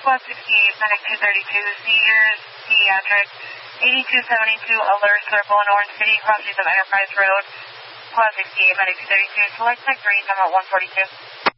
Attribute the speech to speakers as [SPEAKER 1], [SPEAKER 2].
[SPEAKER 1] Squad 68, Medic 232, Seizures, Pediatric, 8272, Alert Circle in Orange City, crossings of Enterprise Road. Squad 68, Medic 232, select Tech 3, I'm at 142.